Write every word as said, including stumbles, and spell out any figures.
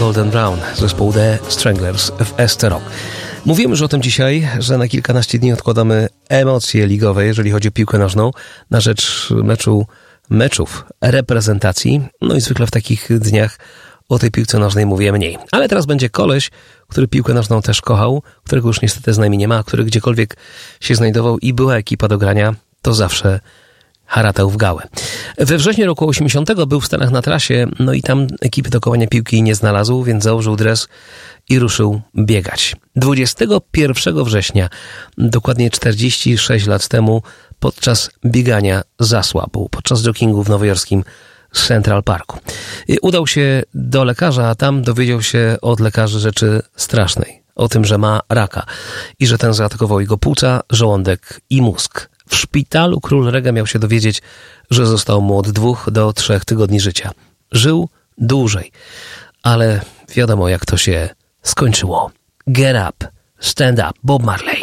Golden Brown, zespół The Stranglers w S T Rock. Mówimy już o tym dzisiaj, że na kilkanaście dni odkładamy emocje ligowe, jeżeli chodzi o piłkę nożną, na rzecz meczu, meczów reprezentacji. No i zwykle w takich dniach o tej piłce nożnej mówię mniej. Ale teraz będzie koleś, który piłkę nożną też kochał, którego już niestety z nami nie ma, który gdziekolwiek się znajdował i była ekipa do grania, to zawsze haratał w gałę. We wrześniu roku osiemdziesiątego był w Stanach na trasie, no i tam ekipy do kołania piłki nie znalazł, więc założył dres i ruszył biegać. dwudziestego pierwszego września, dokładnie czterdzieści sześć lat temu, podczas biegania zasłabł, podczas joggingu w nowojorskim Central Parku. Udał się do lekarza, a tam dowiedział się od lekarzy rzeczy strasznej. O tym, że ma raka i że ten zaatakował jego płuca, żołądek i mózg. W szpitalu król Reggae miał się dowiedzieć, że został mu od dwóch do trzech tygodni życia. Żył dłużej, ale wiadomo jak to się skończyło. Get up, stand up, Bob Marley.